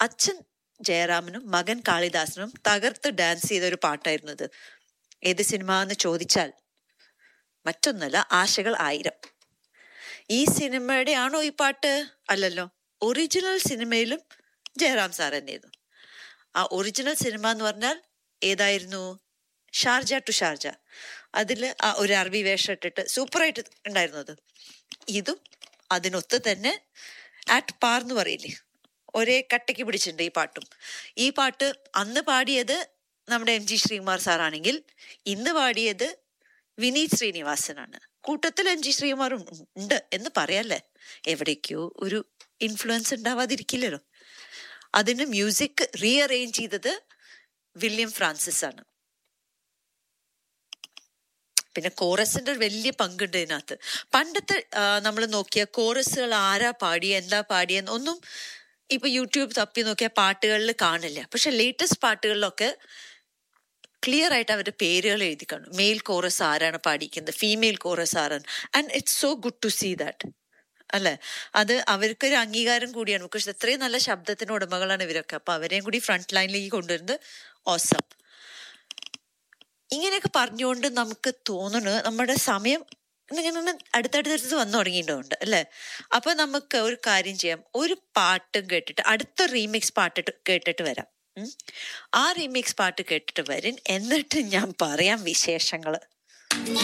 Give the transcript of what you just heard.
അച്ഛൻ ജയറാമനും മകൻ കാളിദാസനും തകർത്ത് ഡാൻസ് ചെയ്ത ഒരു പാട്ടായിരുന്നു ഇത്. ഏത് സിനിമ എന്ന് ചോദിച്ചാൽ മറ്റൊന്നല്ല, ആശകൾ 1000. ഈ സിനിമയുടെ ആണോ ഈ പാട്ട്? അല്ലല്ലോ. ഒറിജിനൽ സിനിമയിലും ജയറാം സാർ തന്നെയായിരുന്നു. ആ ഒറിജിനൽ സിനിമ എന്ന് പറഞ്ഞാൽ ഏതായിരുന്നു? Sharjah to Sharjah. അതിൽ ആ ഒരു അറബി വേഷം ഇട്ടിട്ട് സൂപ്പറായിട്ട് ഉണ്ടായിരുന്നത്. ഇതും അതിനൊത്ത് തന്നെ ആറ്റ് പാർ എന്ന് പറയില്ലേ, ഒരേ കട്ടയ്ക്ക് പിടിച്ചിട്ടുണ്ട് ഈ പാട്ടും. ഈ പാട്ട് അന്ന് പാടിയത് നമ്മുടെ MG ശ്രീകുമാർ സാറാണെങ്കിൽ ഇന്ന് പാടിയത് വിനീത് ശ്രീനിവാസനാണ്. കൂട്ടത്തിൽ MG ശ്രീകുമാറും ഉണ്ട് എന്ന് പറയാല്ലേ. എവിടേക്കോ ഒരു ഇൻഫ്ലുവൻസ് ഉണ്ടാവാതിരിക്കില്ലല്ലോ. അതിന് മ്യൂസിക് റീഅറേഞ്ച് ചെയ്തത് വില്യം ഫ്രാൻസിസ് ആണ്. പിന്നെ കോറസിന്റെ ഒരു വലിയ പങ്കുണ്ട് ഇതിനകത്ത്. പണ്ടത്തെ നമ്മൾ നോക്കിയ കോറസുകൾ ആരാ പാടിയ എന്താ പാടിയെന്ന് ഒന്നും ഇപ്പൊ യൂട്യൂബ് തപ്പി നോക്കിയ പാട്ടുകളിൽ കാണില്ല. പക്ഷെ ലേറ്റസ്റ്റ് പാട്ടുകളിലൊക്കെ ക്ലിയർ ആയിട്ട് അവരുടെ പേരുകൾ എഴുതി കാണും. മെയിൽ കോറസ് ആരാണ് പാടിക്കുന്നത്, ഫീമെയിൽ കോറസ് ആരാണ്. And it's so good to see that, അല്ലെ? അത് അവർക്കൊരു അംഗീകാരം കൂടിയാണ്. ബിക്കോസ് എത്രയും നല്ല ശബ്ദത്തിന് ഉടമകളാണ് ഇവരൊക്കെ. അപ്പൊ അവരെയും കൂടി ഫ്രണ്ട് ലൈനിലേക്ക് കൊണ്ടുവരുന്നത് ഓസം. ഇങ്ങനെയൊക്കെ പറഞ്ഞുകൊണ്ട് നമുക്ക് തോന്നുന്നു നമ്മുടെ സമയം ഇങ്ങനെ അടുത്തടുത്തടുത്ത് വന്നു തുടങ്ങിയിട്ടുണ്ട്, അല്ലേ? അപ്പൊ നമുക്ക് ഒരു കാര്യം ചെയ്യാം, ഒരു പാട്ടും കേട്ടിട്ട് അടുത്ത റീമിക്സ് പാട്ട് കേട്ടിട്ട് വരാം. ആ റീമിക്സ് പാട്ട് കേട്ടിട്ട് വരും, എന്നിട്ട് ഞാൻ പറയാം വിശേഷങ്ങള്.